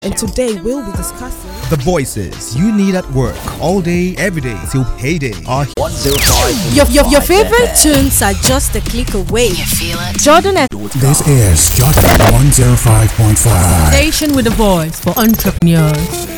And today we'll be discussing the voices you need at work all day, every day till payday are 105. your favorite tunes are just a click away. You feel it? Jordan F. This is Jordan 105.5. Station with a voice for entrepreneurs.